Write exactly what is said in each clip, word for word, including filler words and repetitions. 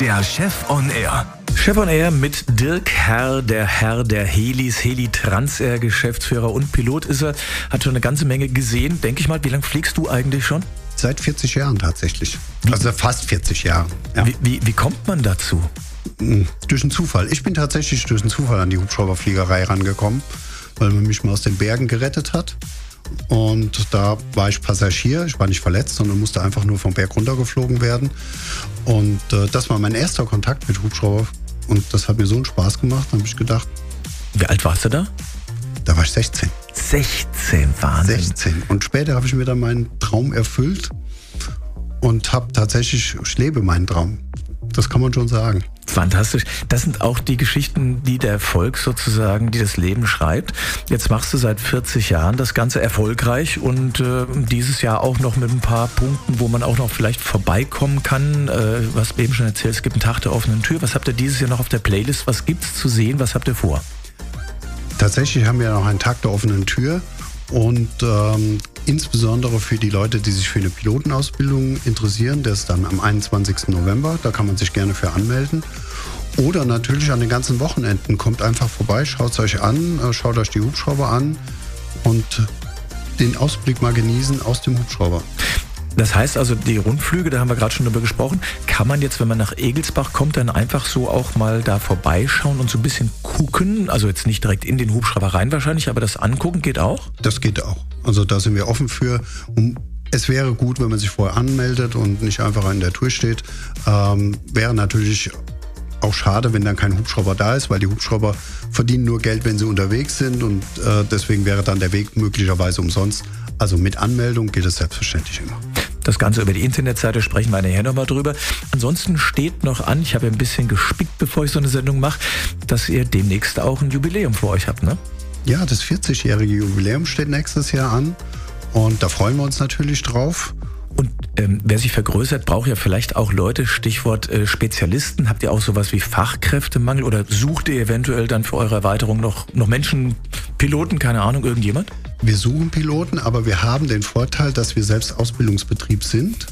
Der Chef on Air. Chef on Air mit Dirk Herr, der Herr der Helis, Heli Transair, Geschäftsführer und Pilot ist er. Hat schon eine ganze Menge gesehen. Denke ich mal, wie lange fliegst du eigentlich schon? Seit vierzig Jahren tatsächlich. Wie? Also fast vierzig Jahre. Ja. Wie, wie, wie kommt man dazu? Durch einen Zufall. Ich bin tatsächlich durch einen Zufall an die Hubschrauberfliegerei rangekommen, weil man mich mal aus den Bergen gerettet hat. Und da war ich Passagier, ich war nicht verletzt, sondern musste einfach nur vom Berg runtergeflogen werden. Und äh, das war mein erster Kontakt mit Hubschrauber. Und das hat mir so einen Spaß gemacht, da habe ich gedacht. Wie alt warst du da? Da war ich sechzehn. sechzehn, Wahnsinn. sechzehn. Und später habe ich mir dann meinen Traum erfüllt und habe tatsächlich, ich lebe meinen Traum. Das kann man schon sagen. Fantastisch. Das sind auch die Geschichten, die der Erfolg sozusagen, die das Leben schreibt. Jetzt machst du seit vierzig Jahren das Ganze erfolgreich und äh, dieses Jahr auch noch mit ein paar Punkten, wo man auch noch vielleicht vorbeikommen kann. Äh, du hast eben schon erzählt, es gibt einen Tag der offenen Tür. Was habt ihr dieses Jahr noch auf der Playlist? Was gibt's zu sehen? Was habt ihr vor? Tatsächlich haben wir noch einen Tag der offenen Tür und ähm, insbesondere für die Leute, die sich für eine Pilotenausbildung interessieren, der ist dann am einundzwanzigsten November, da kann man sich gerne für anmelden. Oder natürlich an den ganzen Wochenenden, kommt einfach vorbei, schaut es euch an, schaut euch die Hubschrauber an und den Ausblick mal genießen aus dem Hubschrauber. Das heißt also, die Rundflüge, da haben wir gerade schon drüber gesprochen, kann man jetzt, wenn man nach Egelsbach kommt, dann einfach so auch mal da vorbeischauen und so ein bisschen gucken? Also jetzt nicht direkt in den Hubschrauber rein wahrscheinlich, aber das Angucken geht auch? Das geht auch. Also da sind wir offen für. Es wäre gut, wenn man sich vorher anmeldet und nicht einfach in der Tour steht. Ähm, wäre natürlich auch schade, wenn dann kein Hubschrauber da ist, weil die Hubschrauber verdienen nur Geld, wenn sie unterwegs sind und äh, deswegen wäre dann der Weg möglicherweise umsonst. Also mit Anmeldung geht es selbstverständlich immer. Das Ganze über die Internetseite sprechen wir nachher nochmal drüber. Ansonsten steht noch an, ich habe ein bisschen gespickt, bevor ich so eine Sendung mache, dass ihr demnächst auch ein Jubiläum für euch habt, ne? Ja, das vierzigjährige Jubiläum steht nächstes Jahr an und da freuen wir uns natürlich drauf. Und ähm, wer sich vergrößert, braucht ja vielleicht auch Leute, Stichwort äh, Spezialisten. Habt ihr auch sowas wie Fachkräftemangel oder sucht ihr eventuell dann für eure Erweiterung noch, noch Menschen, Piloten, keine Ahnung, irgendjemand? Wir suchen Piloten, aber wir haben den Vorteil, dass wir selbst Ausbildungsbetrieb sind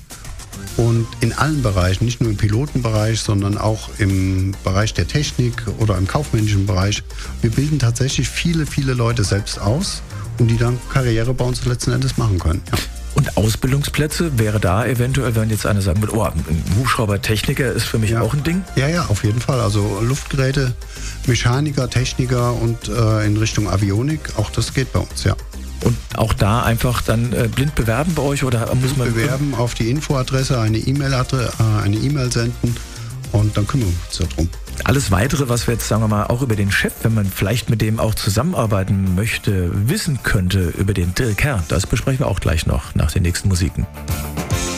und in allen Bereichen, nicht nur im Pilotenbereich, sondern auch im Bereich der Technik oder im kaufmännischen Bereich. Wir bilden tatsächlich viele, viele Leute selbst aus und die dann Karriere bei uns letzten Endes machen können. Ja. Und Ausbildungsplätze wäre da eventuell, wenn jetzt einer sagen würde, oh, ein Hubschraubertechniker ist für mich ja. auch ein Ding? Ja, ja, auf jeden Fall. Also Luftgeräte, Mechaniker, Techniker und äh, in Richtung Avionik, auch das geht bei uns, ja. Und auch da einfach dann äh, blind bewerben bei euch oder muss man bewerben auf die Infoadresse, eine E-Mail-Adresse, äh, eine E-Mail senden und dann kümmern wir uns darum. Alles Weitere, was wir jetzt, sagen wir mal, auch über den Chef, wenn man vielleicht mit dem auch zusammenarbeiten möchte, wissen könnte über den Dirk Herr, das besprechen wir auch gleich noch nach den nächsten Musiken.